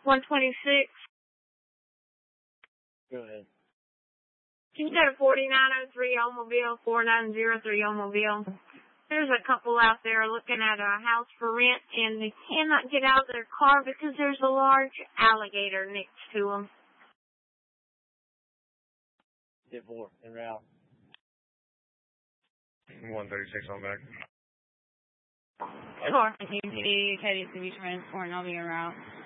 126. Go ahead. Can you go to 4903 Mobile, 4903 Mobile? There's a couple out there looking at a house for rent, and they cannot get out of their car because there's a large alligator next to them. 10-4, en route. 136 on back. Sure. Katie's to be transport, and I'll be en route.